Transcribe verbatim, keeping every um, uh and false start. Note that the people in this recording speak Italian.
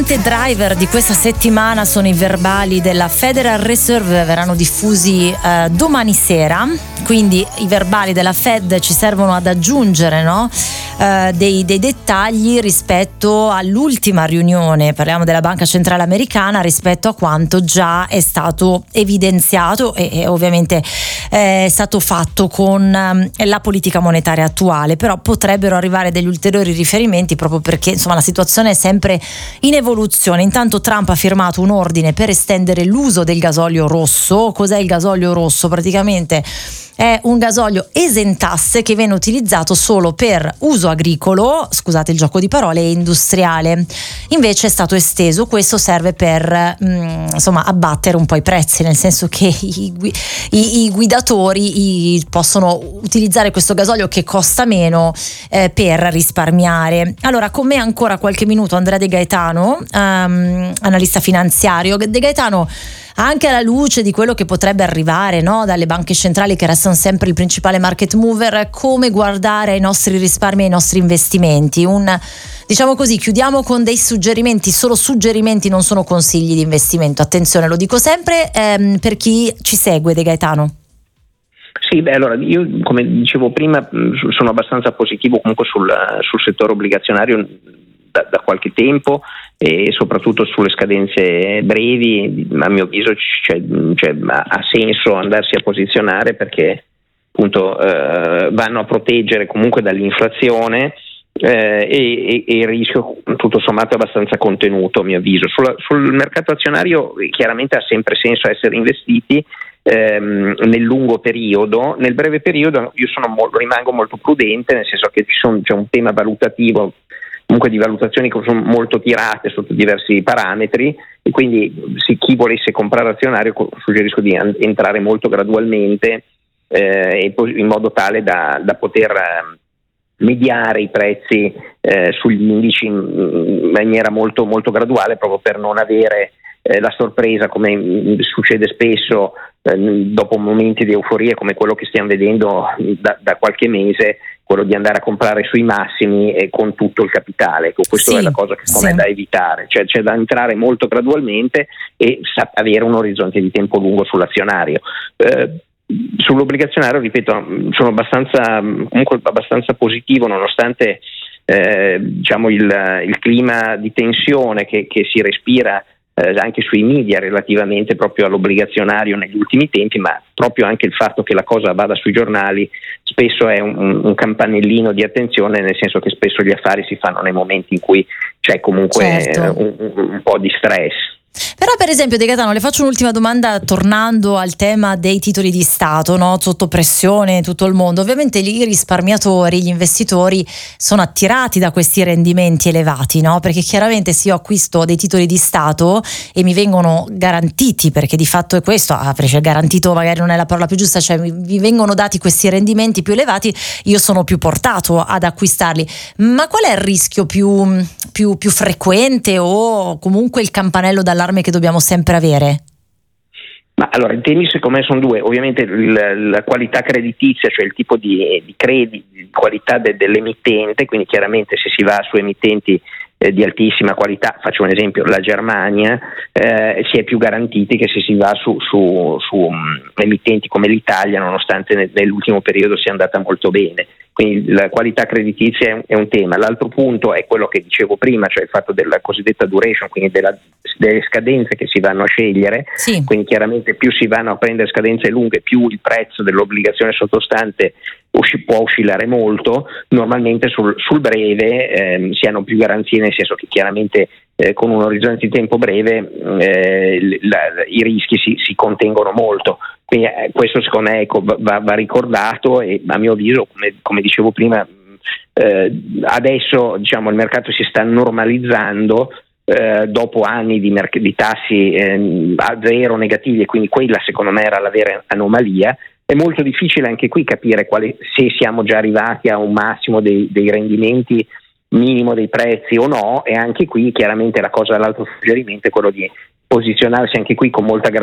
Sicuramente driver di questa settimana sono i verbali della Federal Reserve, verranno diffusi eh, domani sera, quindi i verbali della Fed ci servono ad aggiungere, no? eh, dei, dei dettagli rispetto all'ultima riunione, parliamo della Banca Centrale Americana, rispetto a quanto già è stato evidenziato e, e ovviamente eh, è stato fatto con eh, la politica monetaria attuale, però potrebbero arrivare degli ulteriori riferimenti proprio perché insomma la situazione è sempre in evoluzione. Intanto Trump ha firmato un ordine per estendere l'uso del gasolio rosso. Cos'è il gasolio rosso? Praticamente è un gasolio esentasse che viene utilizzato solo per uso agricolo, scusate il gioco di parole, e industriale. Invece è stato esteso, questo serve per mh, insomma abbattere un po' i prezzi, nel senso che i, i, i guidatori i, possono utilizzare questo gasolio che costa meno eh, per risparmiare. Allora, con me ancora qualche minuto Andrea De Gaetano, um, analista finanziario. De Gaetano, anche alla luce di quello che potrebbe arrivare, no, dalle banche centrali che restano sempre il principale market mover, come guardare ai nostri risparmi e ai nostri investimenti? Un, diciamo così, chiudiamo con dei suggerimenti, solo suggerimenti, non sono consigli di investimento, attenzione, lo dico sempre ehm, per chi ci segue. De Gaetano. Sì, beh, allora io come dicevo prima sono abbastanza positivo comunque sul, sul settore obbligazionario da, da qualche tempo, e soprattutto sulle scadenze brevi. A mio avviso c'è, c'è, ha senso andarsi a posizionare perché appunto eh, vanno a proteggere comunque dall'inflazione eh, e, e il rischio tutto sommato è abbastanza contenuto a mio avviso. Sulla, sul mercato azionario chiaramente ha sempre senso essere investiti ehm, nel lungo periodo. Nel breve periodo io sono molto, rimango molto prudente, nel senso che ci sono, c'è un tema valutativo, comunque di valutazioni che sono molto tirate sotto diversi parametri, e quindi se chi volesse comprare azionario suggerisco di an- entrare molto gradualmente eh, in modo tale da, da poter eh, mediare i prezzi eh, sugli indici in maniera molto, molto graduale, proprio per non avere eh, la sorpresa, come succede spesso eh, dopo momenti di euforia come quello che stiamo vedendo da, da qualche mese, quello di andare a comprare sui massimi e con tutto il capitale. Ecco, questo sì, è la cosa che secondo me sì. è da evitare, cioè c'è da entrare molto gradualmente e sa- avere un orizzonte di tempo lungo sull'azionario. Eh, sull'obbligazionario, ripeto, sono abbastanza comunque abbastanza positivo, nonostante eh, diciamo il, il clima di tensione che, che si respira Eh, anche sui media relativamente proprio all'obbligazionario negli ultimi tempi, ma proprio anche il fatto che la cosa vada sui giornali spesso è un, un campanellino di attenzione, nel senso che spesso gli affari si fanno nei momenti in cui c'è comunque certo. eh, un, un, un po' di stress. Però per esempio De Gaetano, le faccio un'ultima domanda tornando al tema dei titoli di Stato, no? Sotto pressione tutto il mondo, ovviamente lì i risparmiatori, gli investitori sono attirati da questi rendimenti elevati, no? Perché chiaramente se io acquisto dei titoli di Stato e mi vengono garantiti, perché di fatto è questo, ah, cioè garantito magari non è la parola più giusta, cioè mi, mi vengono dati questi rendimenti più elevati, io sono più portato ad acquistarli. Ma qual è il rischio più, più, più frequente, o comunque il campanello d'allarme che dobbiamo sempre avere? Ma allora i temi secondo me sono due: ovviamente il, la qualità creditizia, cioè il tipo di, di crediti, di qualità de, dell'emittente, quindi chiaramente se si va su emittenti eh, di altissima qualità, faccio un esempio, la Germania, eh, si è più garantiti che se si va su, su, su um, emittenti come l'Italia, nonostante nel, nell'ultimo periodo sia andata molto bene. Quindi la qualità creditizia è un, è un tema. L'altro punto è quello che dicevo prima, cioè il fatto della cosiddetta duration, quindi della, delle scadenze che si vanno a scegliere. Sì. Quindi chiaramente più si vanno a prendere scadenze lunghe, più il prezzo dell'obbligazione sottostante usci, può oscillare molto. Normalmente sul, sul breve ehm, si hanno più garanzie, nel senso che chiaramente eh, con un orizzonte di tempo breve eh, la, i rischi si, si contengono molto. Quindi eh, questo secondo me ecco, va, va ricordato, e a mio avviso, come, come dicevo prima, eh, adesso diciamo il mercato si sta normalizzando eh, dopo anni di, merc- di tassi eh, a zero negativi, e quindi quella secondo me era la vera anomalia. È molto difficile anche qui capire quali, se siamo già arrivati a un massimo dei, dei rendimenti, minimo dei prezzi o no, e anche qui chiaramente la cosa, l'altro suggerimento è quello di posizionarsi anche qui con molta